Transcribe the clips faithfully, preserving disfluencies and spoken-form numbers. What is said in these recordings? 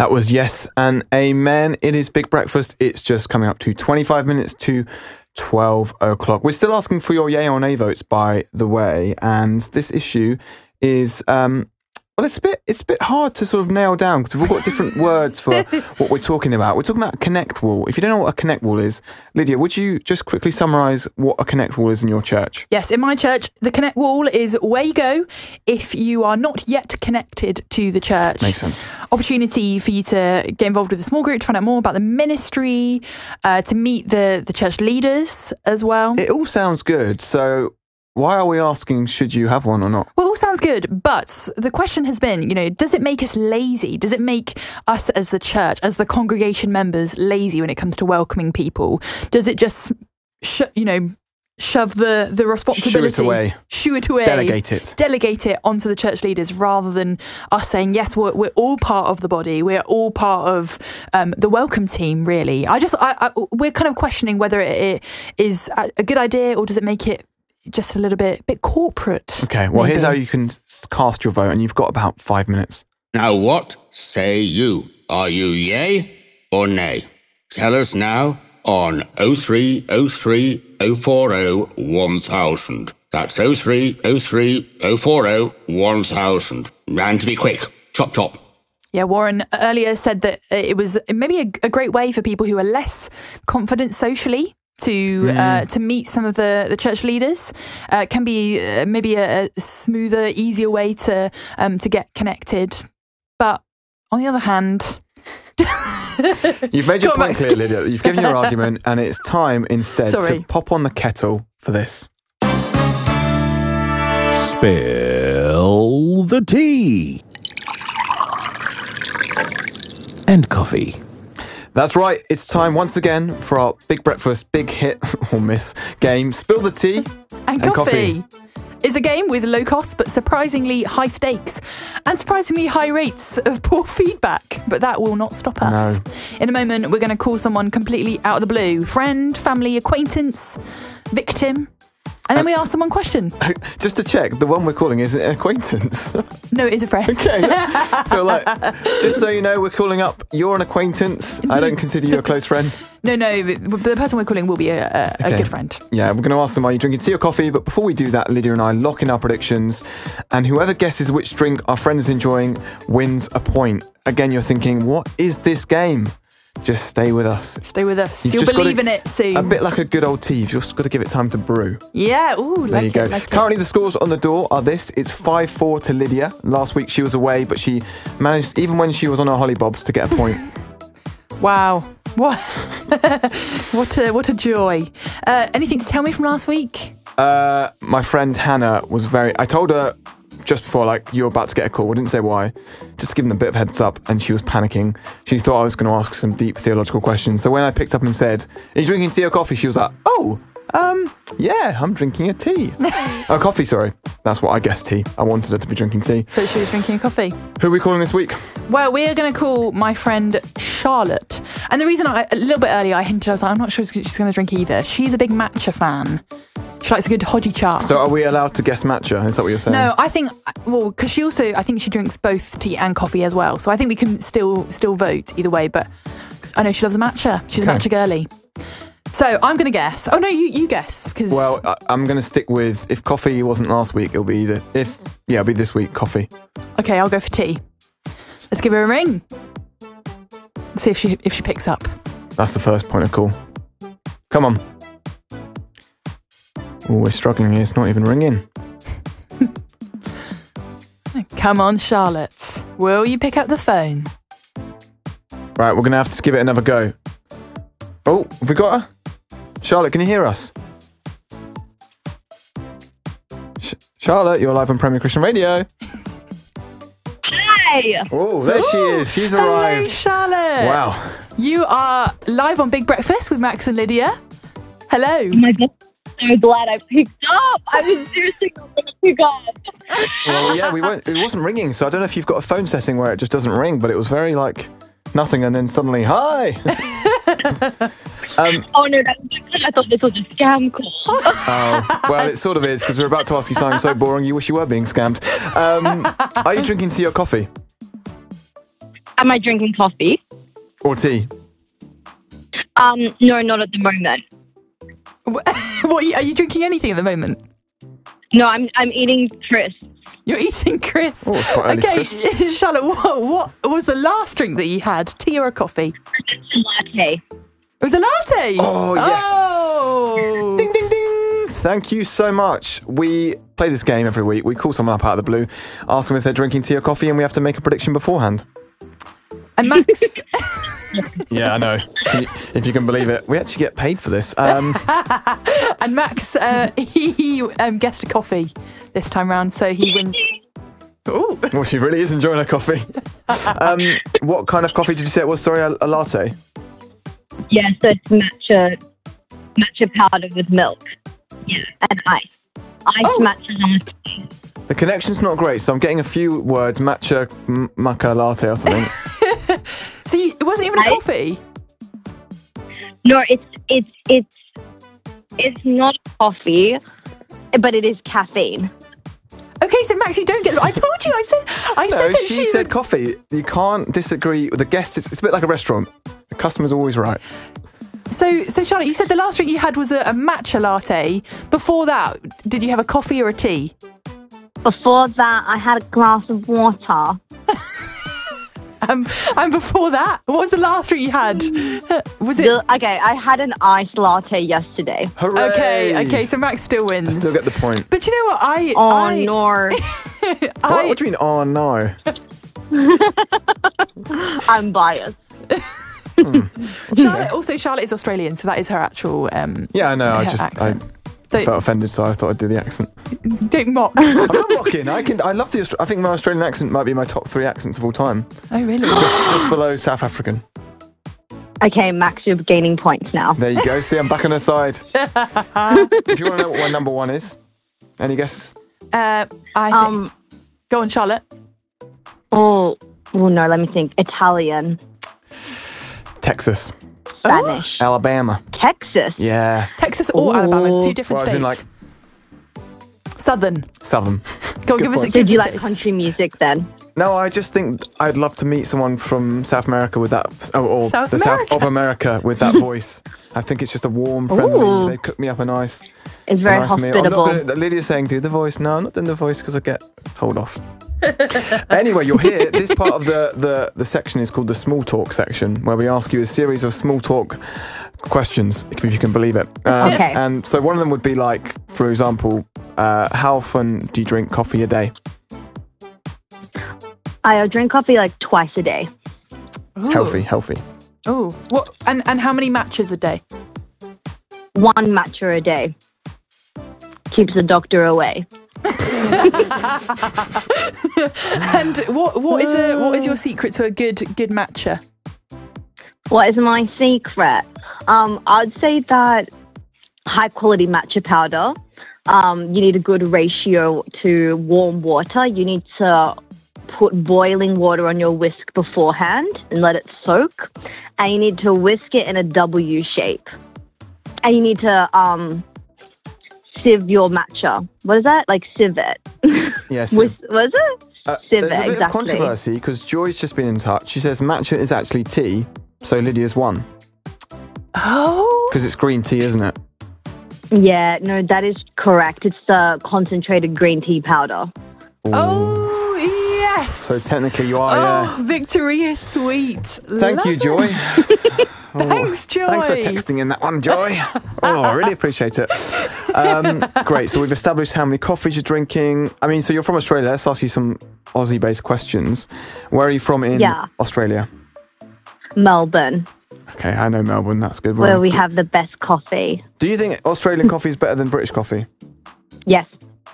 That was Yes and Amen. It is Big Breakfast. It's just coming up to twenty-five minutes to twelve o'clock. We're still asking for your yay or nay votes, by the way. And this issue is, um, well, it's a bit it's a bit hard to sort of nail down because we've all got different words for what we're talking about. We're talking about a connect wall. If you don't know what a connect wall is, Lydia, would you just quickly summarise what a connect wall is in your church? Yes, in my church, the connect wall is where you go if you are not yet connected to the church. Makes sense. Opportunity for you to get involved with a small group, to find out more about the ministry, uh, to meet the, the church leaders as well. It all sounds good. So why are we asking, should you have one or not? Well, it all sounds good, but the question has been, you know, does it make us lazy? Does it make us as the church, as the congregation members, lazy when it comes to welcoming people? Does it just, sh- you know, shove the, the responsibility... Shoo it away. Shoo it away. Delegate it. Delegate it onto the church leaders rather than us saying, yes, we're, we're all part of the body. We're all part of um, the welcome team, really. I just, I, I, we're kind of questioning whether it, it is a good idea or does it make it just a little bit bit corporate. Okay, well, maybe. Here's how you can cast your vote, and you've got about five minutes. Now what say you? Are you yay or nay? Tell us now on oh three oh three oh four oh one thousand. That's oh three oh three oh four oh one thousand. And to be quick, chop chop. Yeah, Warren earlier said that it was maybe a, a great way for people who are less confident socially to mm. uh, to meet some of the, the church leaders. Uh, can be uh, maybe a, a smoother, easier way to um, to get connected. But on the other hand... You've made your point clear, Lydia. You've given your argument, and it's time instead Sorry. to pop on the kettle for this. Spill the tea. And coffee. That's right. It's time once again for our Big Breakfast, Big Hit or Miss game. Spill the tea and, and coffee. coffee. It's a game with low costs but surprisingly high stakes and surprisingly high rates of poor feedback. But that will not stop us. No. In a moment, we're going to call someone completely out of the blue. Friend, family, acquaintance, victim. And then we ask them one question. Just to check, the one we're calling is an acquaintance. No, it is a friend. Okay. I feel like, just so you know, we're calling up, you're an acquaintance. I don't consider you a close friend. No, no, the person we're calling will be a, a, okay. a good friend. Yeah, we're going to ask them, are you drinking tea or coffee? But before we do that, Lydia and I lock in our predictions. And whoever guesses which drink our friend is enjoying wins a point. Again, you're thinking, what is this game? Just stay with us. Stay with us. You've You'll just believe gotta, in it soon. A bit like a good old tea. You've just got to give it time to brew. Yeah, ooh, there like you it, go. like Currently, it. the scores on the door are this. It's five four to Lydia. Last week she was away, but she managed, even when she was on her hollybobs, to get a point. Wow. What what a what a joy. Uh, anything to tell me from last week? Uh, my friend Hannah was very... I told her just before, like, you were about to get a call. I didn't say why. Just to give them a bit of heads up, and she was panicking. She thought I was going to ask some deep theological questions. So when I picked up and said, are you drinking tea or coffee? She was like, oh, um, yeah, I'm drinking a tea. Oh, coffee, sorry. That's what I guessed tea. I wanted her to be drinking tea. So she was drinking a coffee. Who are we calling this week? Well, we're going to call my friend Charlotte. And the reason I, a little bit earlier, I hinted, I was like, I'm not sure she's going to drink either. She's a big matcha fan. She likes a good hodgy char. So are we allowed to guess matcha? Is that what you're saying? No, I think, well, because she also, I think she drinks both tea and coffee as well. So I think we can still still vote either way. But I know she loves a matcha. She's okay. a matcha girly. So I'm going to guess. Oh, no, you, you guess. Because Well, I, I'm going to stick with, if coffee wasn't last week, it'll be either, if, yeah, it'll be this week, coffee. Okay, I'll go for tea. Let's give her a ring. See if she if she picks up. That's the first point of call. Come on. Oh, we're struggling here. It's not even ringing. Come on, Charlotte. Will you pick up the phone? Right, we're going to have to give it another go. Oh, have we got her? Charlotte, can you hear us? Sh- Charlotte, you're live on Premier Christian Radio. Hi. Oh, there Ooh. she is. She's arrived. Hello, Charlotte. Wow. You are live on Big Breakfast with Max and Lydia. Hello. Oh my God. So glad I picked up. I was seriously not going to pick up. Well, yeah, we weren't, it wasn't ringing, so I don't know if you've got a phone setting where it just doesn't ring, but it was very like nothing, and then suddenly, hi. um, oh no, that was good. I thought this was a scam call. Oh, well, it sort of is, because we're about to ask you something so boring you wish you were being scammed. Um, are you drinking tea or coffee? Am I drinking coffee? Or tea? Um, no, not at the moment. What are you, are you drinking anything at the moment? No, I'm I'm eating crisps. You're eating crisps. Oh, it's quite early Okay, crisps. Charlotte, what, what was the last drink that you had? Tea or a coffee? It's a latte. It was a latte. Oh, yes. Oh. Ding, ding, ding. Thank you so much. We play this game every week. We call someone up out of the blue, ask them if they're drinking tea or coffee, and we have to make a prediction beforehand. And Max, Yeah, I know. Can you- if you can believe it. We actually get paid for this. Um, and Max, uh, he um, guessed a coffee this time round, so he wins. Ooh. well, she really is enjoying her coffee. Um, what kind of coffee did you say it was? Sorry, a, a latte? Yeah, so it's matcha, matcha powder with milk. Yeah, and ice. Ice Oh. matches on the tea. The connection's not great, so I'm getting a few words. Matcha, m- maca latte or something. So you, it wasn't even a I- coffee? No, it's it's it's it's not coffee, but it is caffeine. Okay, so Max, you don't get. I told you. I said. I No, said that she she said would- coffee. You can't disagree with the guest. It's, it's a bit like a restaurant. The customer's always right. So, so Charlotte, you said the last drink you had was a, a matcha latte. Before that, did you have a coffee or a tea? Before that, I had a glass of water. Um, and before that, what was the last drink you had? Was it? The- okay, I had an iced latte yesterday. Hooray! Okay, okay. So Max still wins. I still get the point. But you know what? I, Oh I, no, What, I, what do you mean, oh no? I'm biased. Charlotte, also, Charlotte is Australian, so that is her actual. Um, Yeah, I know. I her just I accent. felt Don't, offended, so I thought I'd do the accent. don't mock. I'm not mocking. I can. I love the. Austra- I think my Australian accent might be my top three accents of all time, Oh, really? just just below South African. Okay, Max, you're gaining points now. There you go. See, I'm back on her side. If you want to know what my number one is, any guesses? Uh, I think, Um, go on, Charlotte. oh, oh no, let me think. Italian, Texas, Spanish, Alabama. Texas. Yeah. Texas or Ooh. Alabama, two different Well, as in, states. Southern. Southern. Go on, Good give us a point. give Did you us a like taste. country music then? No, I just think I'd love to meet someone from South America with that, or, or South the America. South of America with that voice. I think it's just a warm, friendly. Ooh. They cook me up a nice, It's a very nice meal. I'm hospitable. not gonna, Lydia's saying do the voice. No, I'm not doing the voice because I get told off. Anyway, you're here. This part of the, the the section is called the small talk section, where we ask you a series of small talk questions, if you can believe it. Um, Okay. And so one of them would be like, for example, uh, how often do you drink coffee a day? I drink coffee like twice a day. Ooh. Healthy, healthy. Oh, what? And and how many matches a day? One matcha a day. Keeps the doctor away. And what what is a what is your secret to a good good matcha? What is my secret? Um, I'd say that high quality matcha powder. Um, you need a good ratio to warm water. You need to put boiling water on your whisk beforehand and let it soak. And you need to whisk it in a W shape. And you need to um, sieve your matcha. What is that? Like sieve it. Yes. With, what is it? Uh, Sieve there's a it, bit of exactly. controversy because Joy's just been in touch. She says matcha is actually tea, so Lydia's won Oh, because it's green tea, isn't it? Yeah, no, that is correct. It's the concentrated green tea powder. oh yes. So technically, you are. oh, Yeah. victory is sweet. Thank Love you, it. Joy. Thanks, Joy. Thanks for texting in that one, Joy. Oh, I really appreciate it. Um, great. So we've established how many coffees you're drinking. I mean, so you're from Australia. Let's ask you some Aussie-based questions. Where are you from in Yeah. Australia? Melbourne, Okay, I know Melbourne. That's good. We're where on- we have the best coffee. Do you think Australian coffee is better than British coffee? Yes,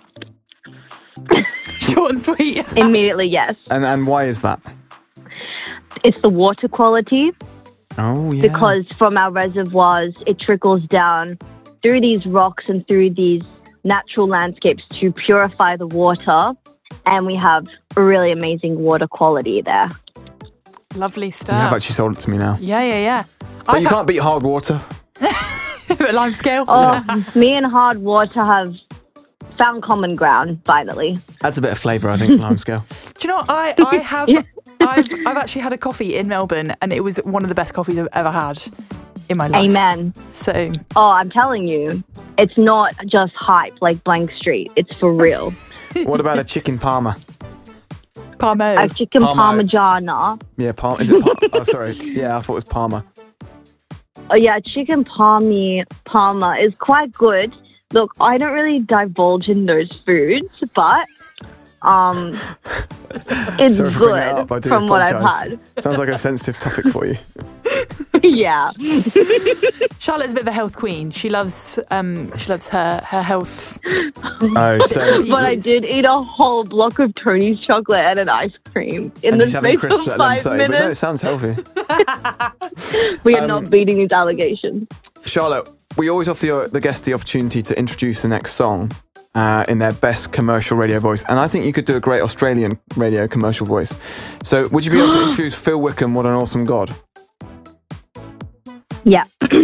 Short and sweet. immediately yes. And and why is that? It's the water quality Oh yeah. because from our reservoirs, it trickles down through these rocks and through these natural landscapes to purify the water. And we have a really amazing water quality there. Lovely you stuff. have actually sold it to me now. Yeah, yeah, yeah. But I've you had- can't beat hard water. lime scale. Oh, me and hard water have found common ground finally. Adds a bit of flavour, I think, Limescale. Do you know what? I, I have Yeah. I've I've actually had a coffee in Melbourne, and it was one of the best coffees I've ever had in my life. Amen. So Oh, I'm telling you, it's not just hype like Blank Street. It's for real. What about a chicken parma? Parmo. A chicken Parma, it's- parmigiana. Yeah, Parma. Is it Par- Oh, sorry. Yeah, I thought it was Parma. Oh yeah, chicken palmy parma is quite good. Look, I don't really divulge in those foods, but um, it's Sorry for bringing it good up. I do from what I've apologise. had. Sounds like a sensitive topic for you. Yeah. Charlotte's a bit of a health queen. She loves um she loves her her health. Oh, so Pieces. But I did eat a whole block of Tony's chocolate and an ice cream in and the she's having space crisps of at five eleven thirty. But no, it minutes. sounds healthy. We are Um, not beating these allegations. Charlotte, we always offer the, the guest the opportunity to introduce the next song uh, in their best commercial radio voice. And I think you could do a great Australian radio commercial voice. So would you be able to introduce Phil Wickham, What an Awesome God? Yeah.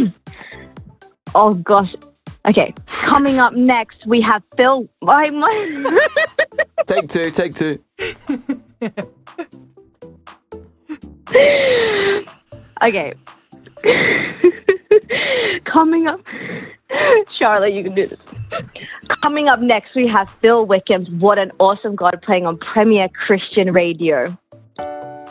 Oh gosh. Okay. Coming up next, we have Phil. My, my Take two, take two. Okay. Coming up, Charlotte, you can do this. Coming up next, we have Phil Wickham's What an Awesome God playing on Premier Christian Radio.